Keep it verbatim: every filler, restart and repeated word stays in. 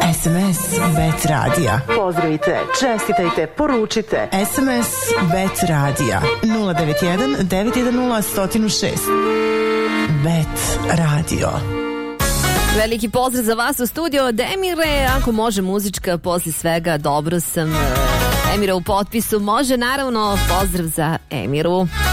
S M S Bet Radija. Pozdravite, čestitajte, poručite. S M S Bet Radija nula devet jedan devet jedan nula jedan zero šest. Bet Radio. Veliki pozdrav za vas u studio od Emire. Ako može muzička, posle svega dobro sam. Emira u potpisu može, naravno, pozdrav za Emiru.